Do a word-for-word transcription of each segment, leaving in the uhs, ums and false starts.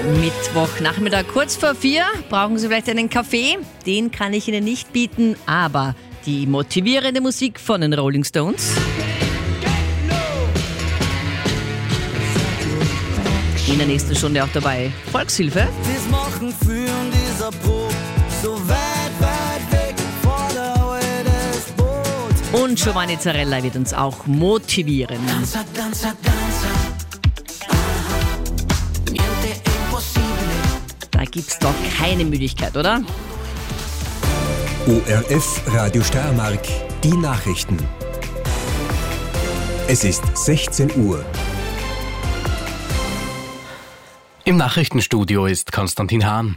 Mittwochnachmittag kurz vor vier. Brauchen Sie vielleicht einen Kaffee? Den kann ich Ihnen nicht bieten, aber die motivierende Musik von den Rolling Stones. In der nächsten Stunde auch dabei Volkshilfe. Und Giovanni Zarella wird uns auch motivieren. Da gibt's doch keine Müdigkeit, oder? O R F Radio Steiermark, die Nachrichten. Es ist sechzehn Uhr. Im Nachrichtenstudio ist Konstantin Hahn.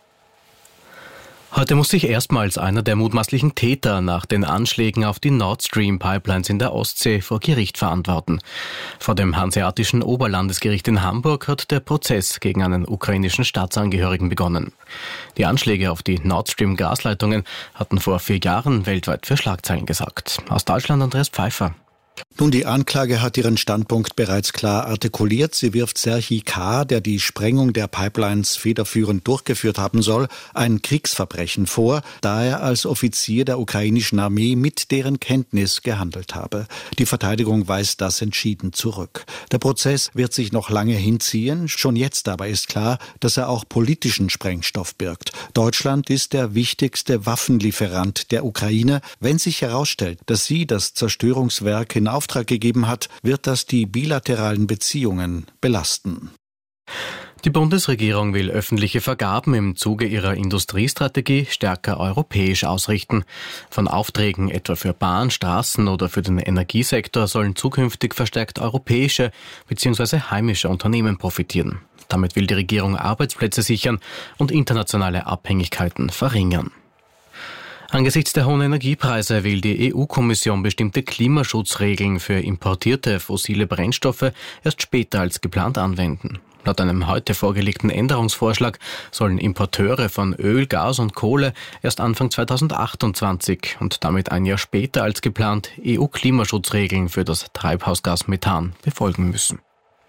Heute muss sich erstmals einer der mutmaßlichen Täter nach den Anschlägen auf die Nord Stream Pipelines in der Ostsee vor Gericht verantworten. Vor dem Hanseatischen Oberlandesgericht in Hamburg hat der Prozess gegen einen ukrainischen Staatsangehörigen begonnen. Die Anschläge auf die Nord Stream Gasleitungen hatten vor vier Jahren weltweit für Schlagzeilen gesorgt. Aus Deutschland Andreas Pfeiffer. Nun, die Anklage hat ihren Standpunkt bereits klar artikuliert. Sie wirft Serhii K., der die Sprengung der Pipelines federführend durchgeführt haben soll, ein Kriegsverbrechen vor, da er als Offizier der ukrainischen Armee mit deren Kenntnis gehandelt habe. Die Verteidigung weist das entschieden zurück. Der Prozess wird sich noch lange hinziehen. Schon jetzt aber ist klar, dass er auch politischen Sprengstoff birgt. Deutschland ist der wichtigste Waffenlieferant der Ukraine. Wenn sich herausstellt, dass sie das Zerstörungswerk in Auftrag gegeben hat, wird das die bilateralen Beziehungen belasten. Die Bundesregierung will öffentliche Vergaben im Zuge ihrer Industriestrategie stärker europäisch ausrichten. Von Aufträgen etwa für Bahn, Straßen oder für den Energiesektor sollen zukünftig verstärkt europäische bzw. heimische Unternehmen profitieren. Damit will die Regierung Arbeitsplätze sichern und internationale Abhängigkeiten verringern. Angesichts der hohen Energiepreise will die E U-Kommission bestimmte Klimaschutzregeln für importierte fossile Brennstoffe erst später als geplant anwenden. Laut einem heute vorgelegten Änderungsvorschlag sollen Importeure von Öl, Gas und Kohle erst Anfang zweitausendachtundzwanzig und damit ein Jahr später als geplant E U-Klimaschutzregeln für das Treibhausgas Methan befolgen müssen.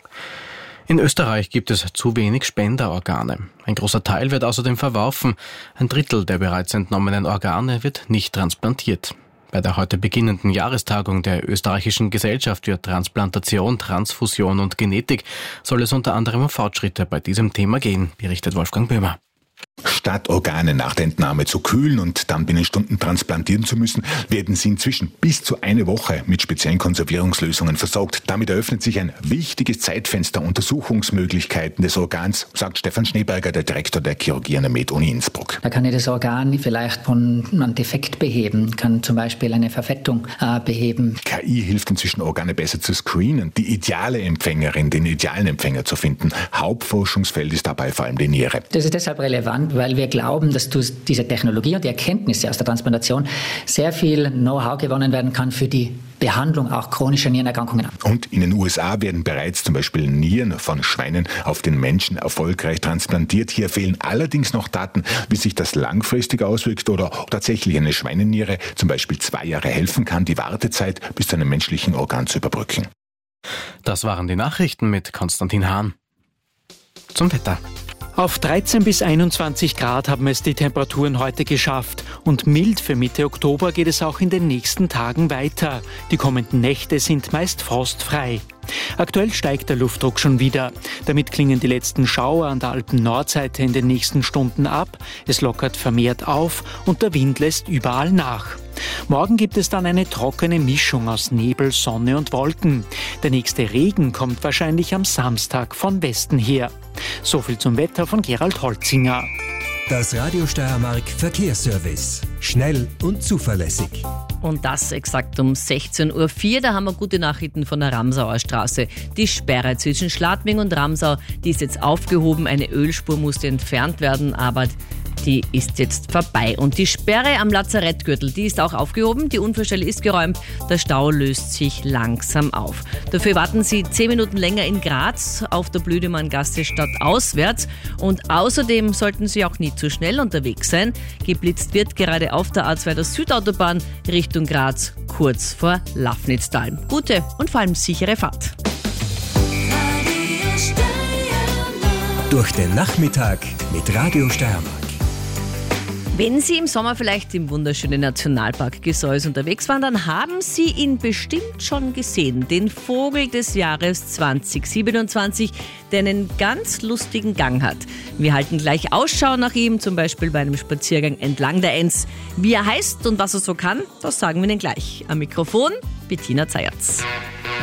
In Österreich gibt es zu wenig Spenderorgane. Ein großer Teil wird außerdem verworfen. Ein Drittel der bereits entnommenen Organe wird nicht transplantiert. Bei der heute beginnenden Jahrestagung der Österreichischen Gesellschaft für Transplantation, Transfusion und Genetik soll es unter anderem um Fortschritte bei diesem Thema gehen, berichtet Wolfgang Böhmer. Statt Organe nach der Entnahme zu kühlen und dann binnen Stunden transplantieren zu müssen, werden sie inzwischen bis zu eine Woche mit speziellen Konservierungslösungen versorgt. Damit eröffnet sich ein wichtiges Zeitfenster Untersuchungsmöglichkeiten des Organs, sagt Stefan Schneeberger, der Direktor der Chirurgie an der Med-Uni Innsbruck. Da kann ich das Organ vielleicht von einem Defekt beheben, kann zum Beispiel eine Verfettung äh, beheben. K I hilft inzwischen, Organe besser zu screenen, die ideale Empfängerin, den idealen Empfänger zu finden. Hauptforschungsfeld ist dabei vor allem die Niere. Das ist deshalb relevant, weil wir glauben, dass durch diese Technologie und die Erkenntnisse aus der Transplantation sehr viel Know-how gewonnen werden kann für die Behandlung auch chronischer Nierenerkrankungen. Und in den U S A werden bereits zum Beispiel Nieren von Schweinen auf den Menschen erfolgreich transplantiert. Hier fehlen allerdings noch Daten, wie sich das langfristig auswirkt oder ob tatsächlich eine Schweineniere zum Beispiel zwei Jahre helfen kann, die Wartezeit bis zu einem menschlichen Organ zu überbrücken. Das waren die Nachrichten mit Konstantin Hahn. Zum Wetter. Auf dreizehn bis einundzwanzig Grad haben es die Temperaturen heute geschafft. Und mild für Mitte Oktober geht es auch in den nächsten Tagen weiter. Die kommenden Nächte sind meist frostfrei. Aktuell steigt der Luftdruck schon wieder. Damit klingen die letzten Schauer an der Alpen-Nordseite in den nächsten Stunden ab. Es lockert vermehrt auf und der Wind lässt überall nach. Morgen gibt es dann eine trockene Mischung aus Nebel, Sonne und Wolken. Der nächste Regen kommt wahrscheinlich am Samstag von Westen her. So viel zum Wetter von Gerald Holzinger. Das Radio Steiermark Verkehrsservice. Schnell und zuverlässig. Und das exakt um sechzehn Uhr vier. Da haben wir gute Nachrichten von der Ramsauer Straße. Die Sperre zwischen Schladming und Ramsau, die ist jetzt aufgehoben. Eine Ölspur musste entfernt werden, aber die ist jetzt vorbei. Und die Sperre am Lazarettgürtel, die ist auch aufgehoben. Die Unfallstelle ist geräumt. Der Stau löst sich langsam auf. Dafür warten Sie zehn Minuten länger in Graz auf der Blödemanngasse stadtauswärts. Und außerdem sollten Sie auch nie zu schnell unterwegs sein. Geblitzt wird gerade auf der A zwei der Südautobahn Richtung Graz, kurz vor Lafnitztal. Gute und vor allem sichere Fahrt. Durch den Nachmittag mit Radio Steiermark. Wenn Sie im Sommer vielleicht im wunderschönen Nationalpark Gesäuse unterwegs waren, dann haben Sie ihn bestimmt schon gesehen. Den Vogel des Jahres zwanzig siebenundzwanzig, der einen ganz lustigen Gang hat. Wir halten gleich Ausschau nach ihm, zum Beispiel bei einem Spaziergang entlang der Enns. Wie er heißt und was er so kann, das sagen wir Ihnen gleich. Am Mikrofon Bettina Zayatz.